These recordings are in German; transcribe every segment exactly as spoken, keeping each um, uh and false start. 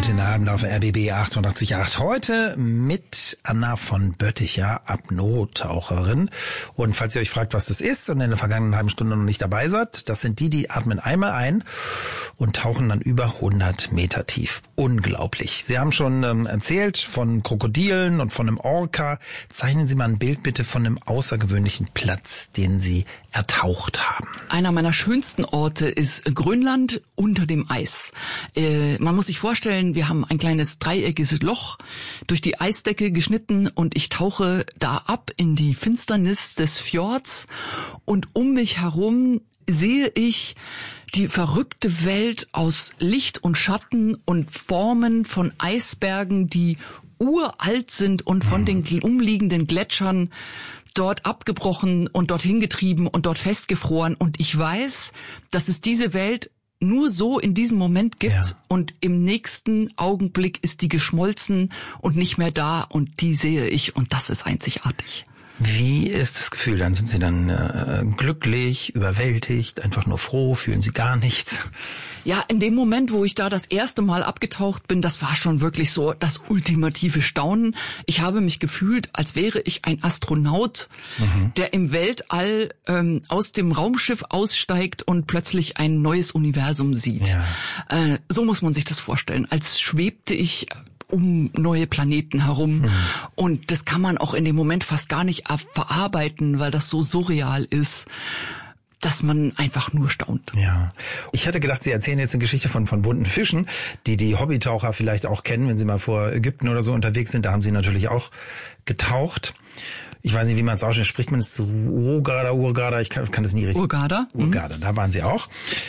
Guten Abend auf R B B achtundachtzig Komma acht. Heute mit Anna von Bötticher, Apnoe-Taucherin. Und falls ihr euch fragt, was das ist und in der vergangenen halben Stunde noch nicht dabei seid, das sind die, die atmen einmal ein und tauchen dann über hundert Meter tief. Unglaublich. Sie haben schon ähm, erzählt von Krokodilen und von einem Orca. Zeichnen Sie mal ein Bild bitte von einem außergewöhnlichen Platz, den Sie ertaucht haben. Einer meiner schönsten Orte ist Grönland unter dem Eis. Äh, man muss sich vorstellen, wir haben ein kleines dreieckiges Loch durch die Eisdecke geschnitten und ich tauche da ab in die Finsternis des Fjords und um mich herum sehe ich die verrückte Welt aus Licht und Schatten und Formen von Eisbergen, die uralt sind und von den umliegenden Gletschern dort abgebrochen und dorthin getrieben und dort festgefroren. Und ich weiß, dass es diese Welt nur so in diesem Moment gibt, ja. Und im nächsten Augenblick ist die geschmolzen und nicht mehr da und die sehe ich und das ist einzigartig. Wie ist das Gefühl? Dann sind Sie dann äh, glücklich, überwältigt, einfach nur froh, fühlen Sie gar nichts? Ja, in dem Moment, wo ich da das erste Mal abgetaucht bin, das war schon wirklich so das ultimative Staunen. Ich habe mich gefühlt, als wäre ich ein Astronaut, mhm. der im Weltall ähm, aus dem Raumschiff aussteigt und plötzlich ein neues Universum sieht. Ja. Äh, so muss man sich das vorstellen. Als schwebte ich um neue Planeten herum. Mhm. Und das kann man auch in dem Moment fast gar nicht verarbeiten, weil das so surreal ist, dass man einfach nur staunt. Ja. Ich hatte gedacht, Sie erzählen jetzt eine Geschichte von, von bunten Fischen, die die Hobbytaucher vielleicht auch kennen, wenn sie mal vor Ägypten oder so unterwegs sind. Da haben Sie natürlich auch getaucht. Ich weiß nicht, wie man es ausspricht. Spricht man es Urgada, Urgada? Ich kann, kann das nie richtig. Urgada? Urgada, mhm. Da waren Sie auch.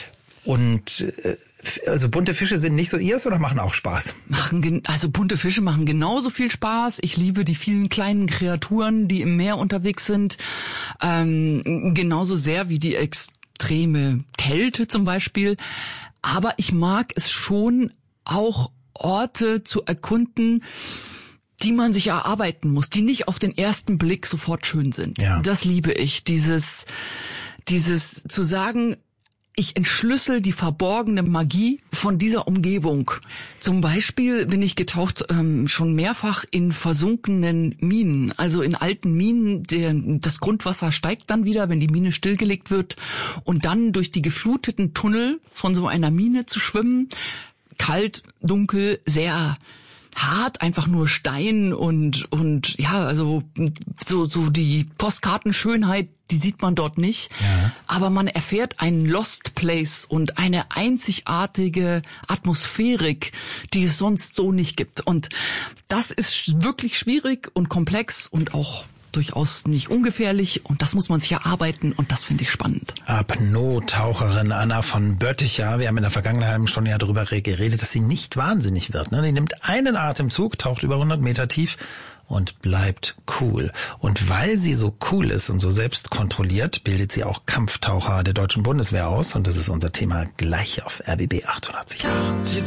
Und äh, also bunte Fische sind nicht so ihrs oder machen auch Spaß? Machen also bunte Fische machen genauso viel Spaß. Ich liebe die vielen kleinen Kreaturen, die im Meer unterwegs sind, ähm, genauso sehr wie die extreme Kälte zum Beispiel. Aber ich mag es schon auch Orte zu erkunden, die man sich erarbeiten muss, die nicht auf den ersten Blick sofort schön sind. Ja. Das liebe ich, dieses dieses zu sagen, ich entschlüssel die verborgene Magie von dieser Umgebung. Zum Beispiel bin ich getaucht ähm, schon mehrfach in versunkenen Minen, also in alten Minen. Der, das Grundwasser steigt dann wieder, wenn die Mine stillgelegt wird. Und dann durch die gefluteten Tunnel von so einer Mine zu schwimmen. Kalt, dunkel, sehr hart, einfach nur Stein und und ja, also so so die Postkartenschönheit, die sieht man dort nicht, ja. Aber man erfährt einen Lost Place und eine einzigartige Atmosphärik, die es sonst so nicht gibt. Und das ist wirklich schwierig und komplex und auch durchaus nicht ungefährlich und das muss man sich erarbeiten und das finde ich spannend. Apnoe-Taucherin Anna von Bötticher. Wir haben in der vergangenen halben Stunde ja darüber geredet, dass sie nicht wahnsinnig wird. Ne? Die nimmt einen Atemzug, taucht über hundert Meter tief und bleibt cool. Und weil sie so cool ist und so selbst kontrolliert, bildet sie auch Kampftaucher der deutschen Bundeswehr aus und das ist unser Thema gleich auf R B B achtundachtzig Komma acht.